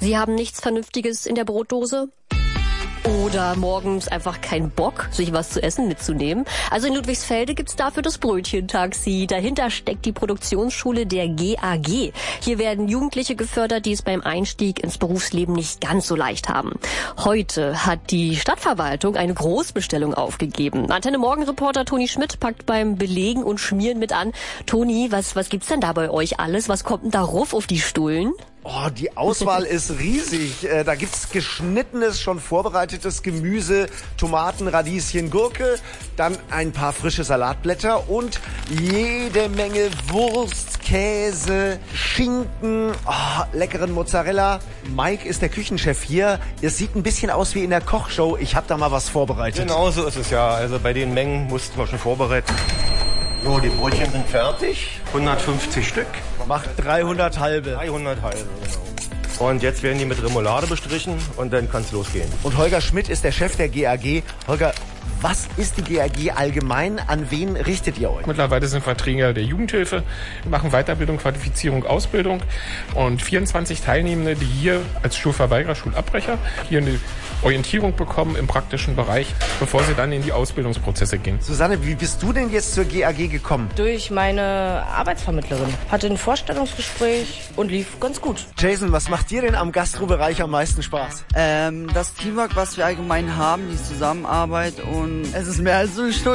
Sie haben nichts Vernünftiges in der Brotdose? Oder morgens einfach keinen Bock, sich was zu essen mitzunehmen. Also in Ludwigsfelde gibt's dafür das Brötchentaxi. Dahinter steckt die Produktionsschule der GAG. Hier werden Jugendliche gefördert, die es beim Einstieg ins Berufsleben nicht ganz so leicht haben. Heute hat die Stadtverwaltung eine Großbestellung aufgegeben. Antenne Morgen-Reporter Toni Schmidt packt beim Belegen und Schmieren mit an. Toni, was gibt's denn da bei euch alles? Was kommt denn da ruf auf die Stullen? Oh, die Auswahl ist riesig. Da gibt's geschnittenes, schon vorbereitetes Gemüse, Tomaten, Radieschen, Gurke, dann ein paar frische Salatblätter und jede Menge Wurst, Käse, Schinken, leckeren Mozzarella. Mike ist der Küchenchef hier. Es sieht ein bisschen aus wie in der Kochshow. Ich habe da mal was vorbereitet. Genau so ist es ja. Also bei den Mengen mussten wir schon vorbereiten. So, die Brötchen sind fertig. 150 Stück. Macht 300 halbe. 300 halbe, genau. Und jetzt werden die mit Remoulade bestrichen und dann kann's losgehen. Und Holger Schmidt ist der Chef der GAG. Holger, was ist die GAG allgemein? An wen richtet ihr euch? Mittlerweile sind wir Träger der Jugendhilfe, wir machen Weiterbildung, Qualifizierung, Ausbildung und 24 Teilnehmende, die hier als Schulverweigerer, Schulabbrecher hier eine Orientierung bekommen im praktischen Bereich, bevor sie dann in die Ausbildungsprozesse gehen. Susanne, wie bist du denn jetzt zur GAG gekommen? Durch meine Arbeitsvermittlerin. Hatte ein Vorstellungsgespräch und lief ganz gut. Jason, was macht dir denn am Gastrobereich am meisten Spaß? Das Teamwork, was wir allgemein haben, die Zusammenarbeit und es ist mehr als so eine Stunde.